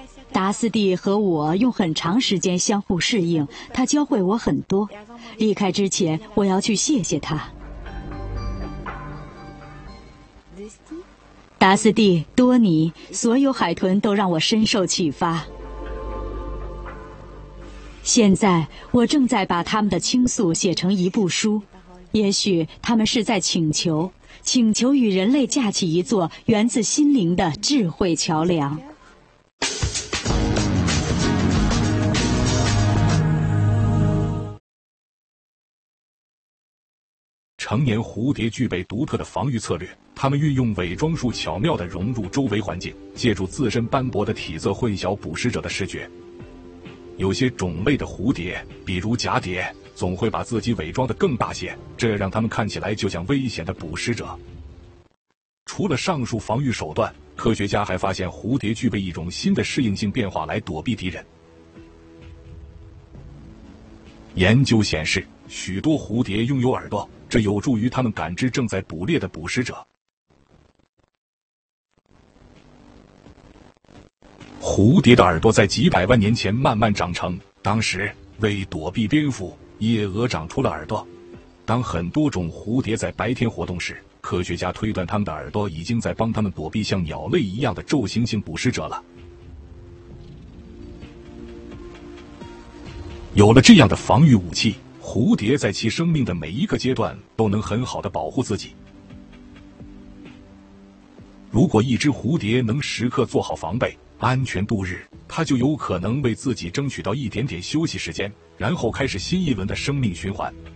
达斯蒂和我用很长时间相互适应，他教会我很多。离开之前，我要去谢谢他。达斯蒂、多尼，所有海豚都让我深受启发。现在我正在把他们的倾诉写成一部书，也许他们是在请求与人类架起一座源自心灵的智慧桥梁。 成年蝴蝶具备独特的防御策略，它们运用伪装术巧妙地融入周围环境，借助自身斑驳的体色混淆捕食者的视觉。有些种类的蝴蝶，比如蛱蝶，总会把自己伪装得更大些，这让它们看起来就像危险的捕食者。除了上述防御手段，科学家还发现蝴蝶具备一种新的适应性变化来躲避敌人。研究显示，许多蝴蝶拥有耳朵，这有助于它们感知正在捕猎的捕食者。蝴蝶的耳朵在几百万年前慢慢长成，当时为躲避蝙蝠，夜蛾长出了耳朵。当很多种蝴蝶在白天活动时，科学家推断它们的耳朵已经在帮它们躲避像鸟类一样的昼行性捕食者了。有了这样的防御武器，蝴蝶在其生命的每一个阶段都能很好的保护自己。如果一只蝴蝶能时刻做好防备，安全度日，它就有可能为自己争取到一点点休息时间，然后开始新一轮的生命循环。